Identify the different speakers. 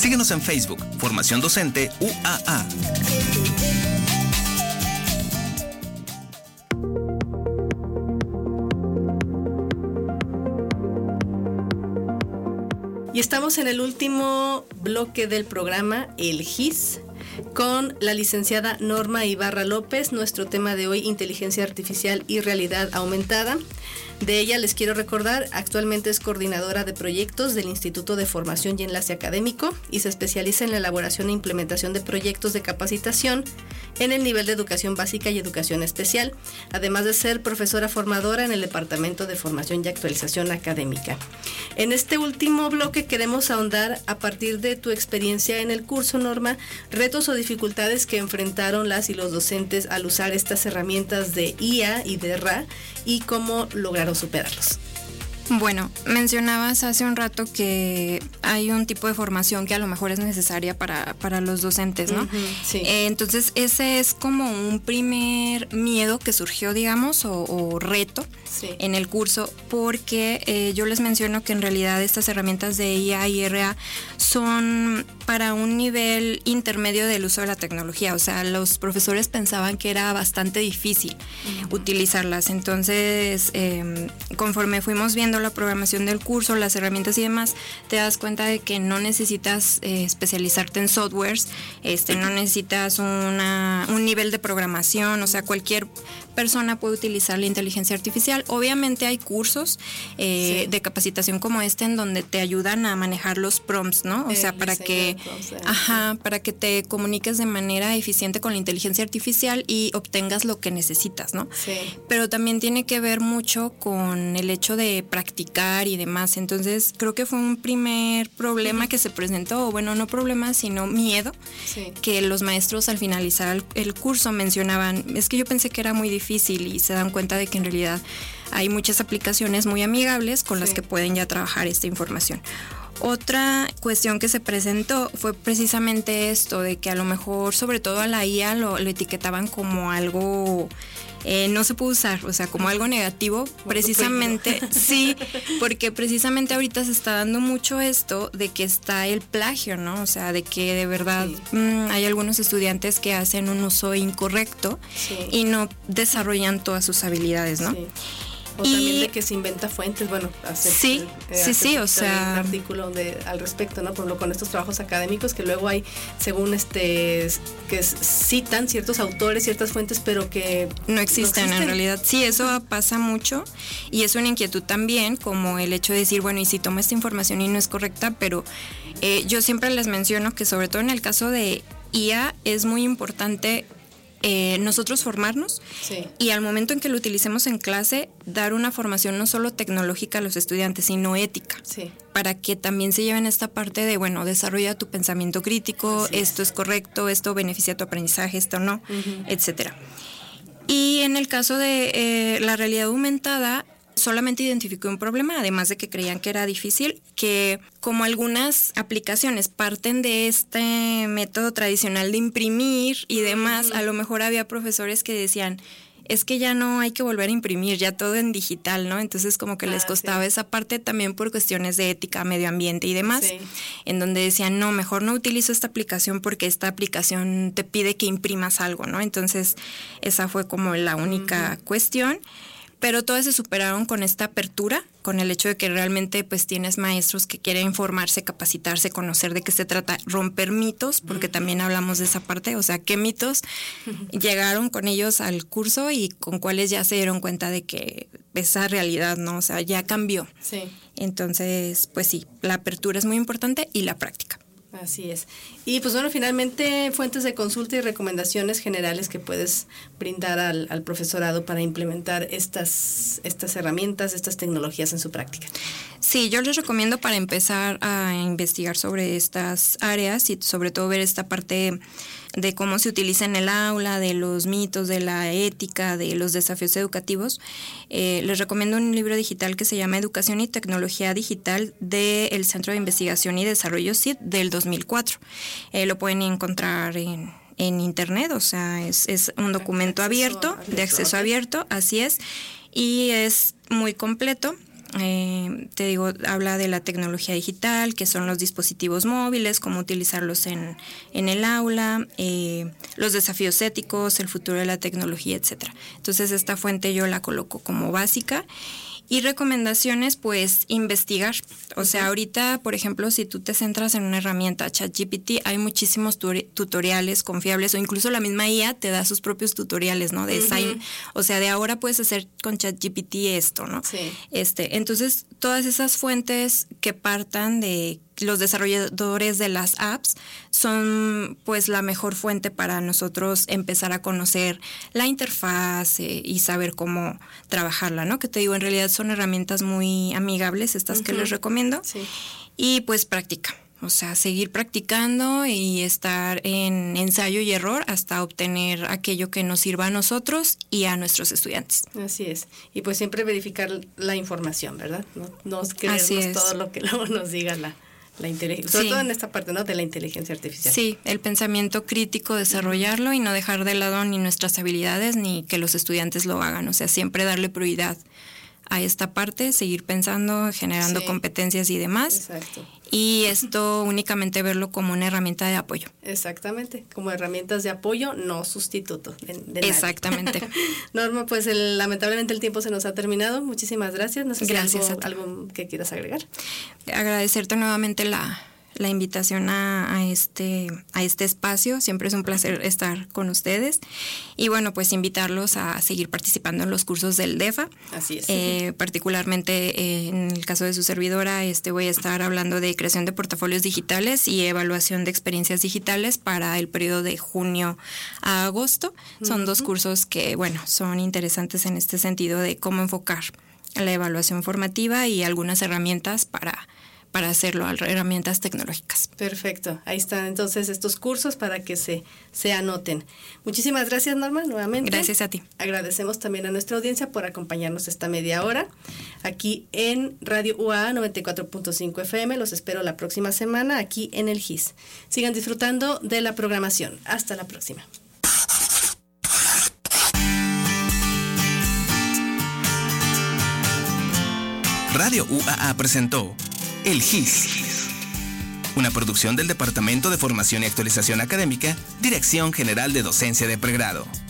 Speaker 1: Síguenos en Facebook, Formación Docente UAA.
Speaker 2: Y estamos en el último bloque del programa, el GIS, con la licenciada Norma Ibarra López. Nuestro tema de hoy, inteligencia artificial y realidad aumentada. De ella les quiero recordar, actualmente es coordinadora de proyectos del Instituto de Formación y Enlace Académico y se especializa en la elaboración e implementación de proyectos de capacitación en el nivel de educación básica y educación especial, además de ser profesora formadora en el Departamento de Formación y Actualización Académica. En este último bloque queremos ahondar, a partir de tu experiencia en el curso, Norma, retos o dificultades que enfrentaron las y los docentes al usar estas herramientas de IA y de RA y cómo lograron superarlos.
Speaker 3: Bueno, mencionabas hace un rato que hay un tipo de formación que a lo mejor es necesaria para los docentes, ¿no?
Speaker 2: Uh-huh, sí.
Speaker 3: Entonces ese es como un primer miedo que surgió, digamos, o reto
Speaker 2: sí.
Speaker 3: en el curso, porque yo les menciono que en realidad estas herramientas de IA y RA son para un nivel intermedio del uso de la tecnología. O sea, los profesores pensaban que era bastante difícil utilizarlas. Entonces, conforme fuimos viendo la programación del curso, las herramientas y demás, te das cuenta de que no necesitas especializarte en softwares, no necesitas un nivel de programación. O sea, cualquier persona puede utilizar la inteligencia artificial. Obviamente hay cursos
Speaker 2: sí.
Speaker 3: de capacitación como en donde te ayudan a manejar los prompts, ¿no? O sea, para que te comuniques de manera eficiente con la inteligencia artificial y obtengas lo que necesitas, ¿no?
Speaker 2: Sí.
Speaker 3: Pero también tiene que ver mucho con el hecho de practicar y demás. Entonces, creo que fue un primer problema que se presentó, o bueno, no problema, sino miedo,
Speaker 2: sí.
Speaker 3: que los maestros al finalizar el curso mencionaban, es que yo pensé que era muy difícil, y se dan cuenta de que en realidad hay muchas aplicaciones muy amigables con las que pueden ya trabajar esta información. Otra cuestión que se presentó fue precisamente esto, de que a lo mejor, sobre todo a la IA, lo etiquetaban como algo no se puede usar, o sea, como algo negativo, precisamente, sí, porque precisamente ahorita se está dando mucho esto de que está el plagio, ¿no? O sea, de que de verdad hay algunos estudiantes que hacen un uso incorrecto y no desarrollan todas sus habilidades, ¿no? Sí.
Speaker 2: O también de que se inventa fuentes, bueno,
Speaker 3: sí, o sea,
Speaker 2: un artículo al respecto, ¿no? Por ejemplo, con estos trabajos académicos que luego hay, según que citan ciertos autores, ciertas fuentes, pero que
Speaker 3: no existen en realidad. Sí, eso pasa mucho y es una inquietud también, como el hecho de decir, bueno, y si tomo esta información y no es correcta, pero yo siempre les menciono que sobre todo en el caso de IA es muy importante nosotros formarnos y al momento en que lo utilicemos en clase, dar una formación no solo tecnológica a los estudiantes, sino ética, para que también se lleven esta parte de, bueno, desarrolla tu pensamiento crítico, esto es correcto, esto beneficia tu aprendizaje, esto no, etcétera. Y en el caso de la realidad aumentada, solamente identificó un problema, además de que creían que era difícil, que como algunas aplicaciones parten de este método tradicional de imprimir y demás, a lo mejor había profesores que decían, es que ya no hay que volver a imprimir, ya todo en digital, ¿no? Entonces como que les costaba esa parte también por cuestiones de ética, medio ambiente y demás, en donde decían, no, mejor no utilizo esta aplicación porque esta aplicación te pide que imprimas algo, ¿no? Entonces esa fue como la única cuestión. Pero todas se superaron con esta apertura, con el hecho de que realmente pues tienes maestros que quieren formarse, capacitarse, conocer de qué se trata, romper mitos, porque también hablamos de esa parte, o sea, qué mitos llegaron con ellos al curso y con cuáles ya se dieron cuenta de que esa realidad, ¿no? O sea, ya cambió. Sí. Entonces, pues sí, la apertura es muy importante y la práctica.
Speaker 2: Así es. Y pues bueno, finalmente, fuentes de consulta y recomendaciones generales que puedes brindar al profesorado para implementar estas herramientas, estas tecnologías en su práctica.
Speaker 3: Sí, yo les recomiendo para empezar a investigar sobre estas áreas y sobre todo ver esta parte de cómo se utiliza en el aula, de los mitos, de la ética, de los desafíos educativos. Les recomiendo un libro digital que se llama Educación y Tecnología Digital del Centro de Investigación y Desarrollo CID del 2004. Lo pueden encontrar en internet, o sea, es un documento abierto, de acceso abierto, así es, y es muy completo. te digo, habla de la tecnología digital, que son los dispositivos móviles, cómo utilizarlos en el aula, los desafíos éticos, el futuro de la tecnología, etcétera. Entonces esta fuente yo la coloco como básica. Y recomendaciones, pues investigar. O sea, ahorita, por ejemplo, si tú te centras en una herramienta, ChatGPT, hay muchísimos tutoriales confiables, o incluso la misma IA te da sus propios tutoriales, ¿no? O sea, de ahora puedes hacer con ChatGPT esto, ¿no?
Speaker 2: Sí.
Speaker 3: Entonces, todas esas fuentes que partan de los desarrolladores de las apps son pues la mejor fuente para nosotros empezar a conocer la interfaz y saber cómo trabajarla, ¿no? Que te digo, en realidad son herramientas muy amigables estas que les recomiendo.
Speaker 2: Sí.
Speaker 3: Y pues práctica, o sea, seguir practicando y estar en ensayo y error hasta obtener aquello que nos sirva a nosotros y a nuestros estudiantes.
Speaker 2: Así es. Y pues siempre verificar la información, ¿verdad? No creernos todo lo que luego nos diga la inteligencia, sobre todo en esta parte, ¿no?, de la inteligencia artificial.
Speaker 3: Sí, el pensamiento crítico, desarrollarlo y no dejar de lado ni nuestras habilidades ni que los estudiantes lo hagan. O sea, siempre darle prioridad a esta parte, seguir pensando, generando competencias y demás.
Speaker 2: Exacto.
Speaker 3: Y esto únicamente verlo como una herramienta de apoyo.
Speaker 2: Exactamente, como herramientas de apoyo, no sustituto de nadie.
Speaker 3: Exactamente.
Speaker 2: Norma, pues lamentablemente el tiempo se nos ha terminado. Muchísimas gracias. No sé si algo que quieras agregar.
Speaker 3: Agradecerte nuevamente la invitación a este espacio. Siempre es un placer estar con ustedes. Y bueno, pues invitarlos a seguir participando en los cursos del DEFA.
Speaker 2: Así es.
Speaker 3: Particularmente en el caso de su servidora, voy a estar hablando de creación de portafolios digitales y evaluación de experiencias digitales para el periodo de junio a agosto. Son dos cursos que, bueno, son interesantes en este sentido de cómo enfocar la evaluación formativa y algunas herramientas para hacerlo, herramientas tecnológicas.
Speaker 2: Perfecto. Ahí están entonces estos cursos para que se anoten. Muchísimas gracias, Norma, nuevamente.
Speaker 3: Gracias a ti.
Speaker 2: Agradecemos también a nuestra audiencia por acompañarnos esta media hora aquí en Radio UAA 94.5 FM. Los espero la próxima semana aquí en el GIS. Sigan disfrutando de la programación. Hasta la próxima.
Speaker 1: Radio UAA presentó El GIS, una producción del Departamento de Formación y Actualización Académica, Dirección General de Docencia de Pregrado.